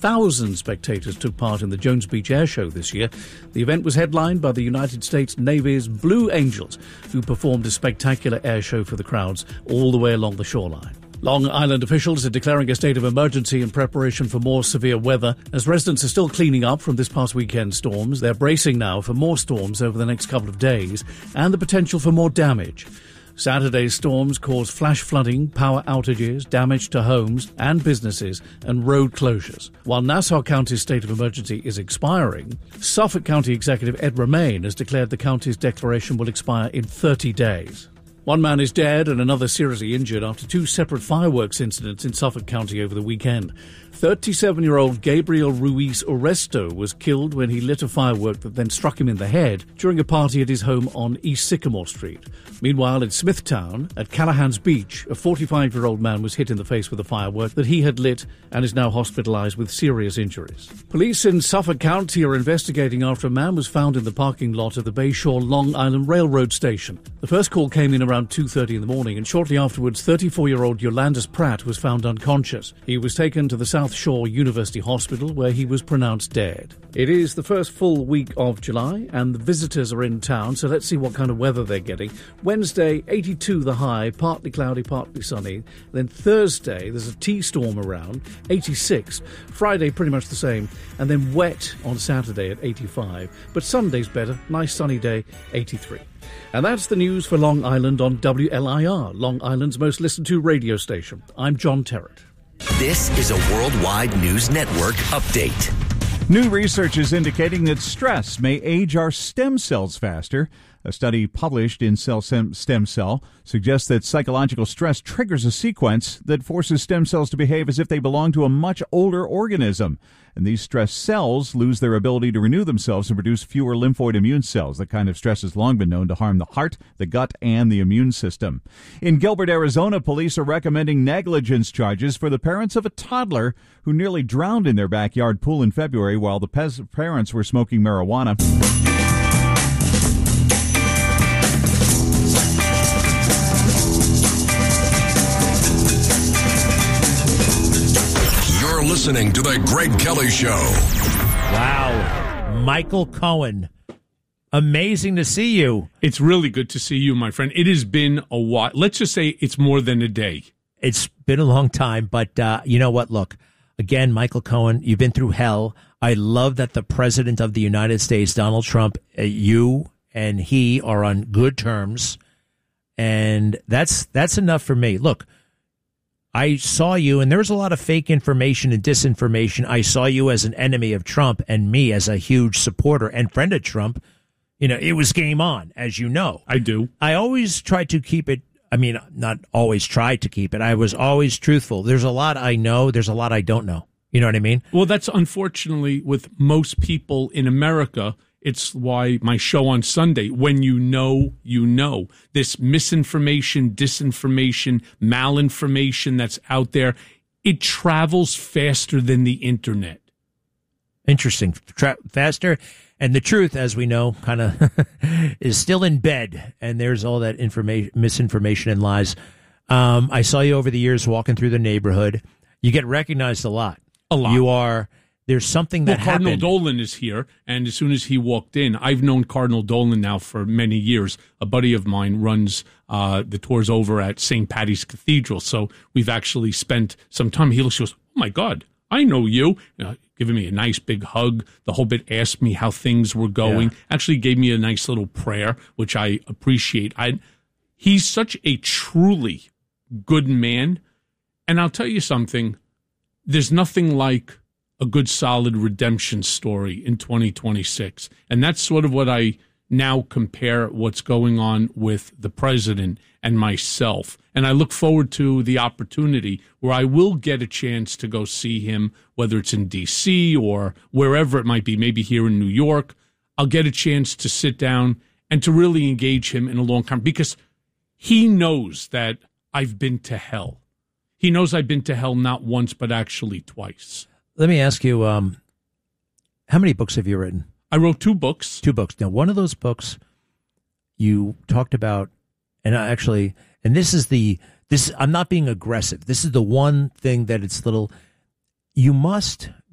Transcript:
1,000 spectators took part in the Jones Beach Air Show this year. The event was headlined by the United States Navy's Blue Angels, who performed a spectacular air show for the crowds all the way along the shoreline. Long Island officials are declaring a state of emergency in preparation for more severe weather. As residents are still cleaning up from this past weekend's storms, they're bracing now for more storms over the next couple of days and the potential for more damage. Saturday's storms caused flash flooding, power outages, damage to homes and businesses, and road closures. While Nassau County's state of emergency is expiring, Suffolk County Executive Ed Romaine has declared the county's declaration will expire in 30 days. One man is dead and another seriously injured after two separate fireworks incidents in Suffolk County over the weekend. 37-year-old Gabriel Ruiz Oresto was killed when he lit a firework that then struck him in the head during a party at his home on East Sycamore Street. Meanwhile, in Smithtown, at Callahan's Beach, a 45-year-old man was hit in the face with a firework that he had lit and is now hospitalized with serious injuries. Police in Suffolk County are investigating after a man was found in the parking lot of the Bayshore Long Island Railroad Station. The first call came in around 2:30 in the morning, and shortly afterwards, 34-year-old Yolandis Pratt was found unconscious. He was taken to the South Shore University Hospital, where he was pronounced dead. It is the first full week of July, and the visitors are in town, so let's see what kind of weather they're getting. Wednesday, 82 the high, partly cloudy, partly sunny. Then Thursday, there's a T-storm around, 86. Friday, pretty much the same. And then wet on Saturday at 85. But Sunday's better, nice sunny day, 83. And that's the news for Long Island on WLIR, Long Island's most listened to radio station. I'm John Terrett. This is a Worldwide News Network update. New research is indicating that stress may age our stem cells faster. A study published in Cell Stem Cell suggests that psychological stress triggers a sequence that forces stem cells to behave as if they belong to a much older organism. And these stress cells lose their ability to renew themselves and produce fewer lymphoid immune cells. The kind of stress has long been known to harm the heart, the gut, and the immune system. In Gilbert, Arizona, police are recommending negligence charges for the parents of a toddler who nearly drowned in their backyard pool in February while the parents were smoking marijuana. Listening to The Greg Kelly Show. Wow. Michael Cohen. Amazing to see you. It's really good to see you, my friend. It has been a while. Let's just say it's more than a day. It's been a long time, but you know what? Look, again, Michael Cohen, you've been through hell. I love that the President of the United States, Donald Trump, you and he are on good terms, and that's enough for me. Look, I saw you, and there was a lot of fake information and disinformation. I saw you as an enemy of Trump and me as a huge supporter and friend of Trump. You know, it was game on, as you know. I do. I always tried to keep it. I mean, not always tried to keep it. I was always truthful. There's a lot I know. There's a lot I don't know. You know what I mean? Well, that's unfortunately with most people in America. It's why my show on Sunday, when you know, you know. This misinformation, disinformation, malinformation that's out there, it travels faster than the internet. Interesting. Faster. And the truth, as we know, kind of is still in bed. And there's all that misinformation and lies. I saw you over the years walking through the neighborhood. You get recognized a lot. A lot. You are... There's something that happened. Cardinal Dolan is here, and as soon as he walked in, I've known Cardinal Dolan now for many years. A buddy of mine runs the tours over at St. Patty's Cathedral, so we've actually spent some time. He goes, "Oh my God, I know you." Giving me a nice big hug. The whole bit asked me how things were going. Yeah. Actually gave me a nice little prayer, which I appreciate. He's such a truly good man, and I'll tell you something. There's nothing like a good, solid redemption story in 2026. And that's sort of what I now compare what's going on with the president and myself. And I look forward to the opportunity where I will get a chance to go see him, whether it's in D.C. or wherever it might be, maybe here in New York. I'll get a chance to sit down and to really engage him in a long time because he knows that I've been to hell. He knows I've been to hell not once, but actually twice. Let me ask you, how many books have you written? I wrote 2 books. 2 books. Now, one of those books you talked about, and I'm not being aggressive. This is the one thing that it's little, you must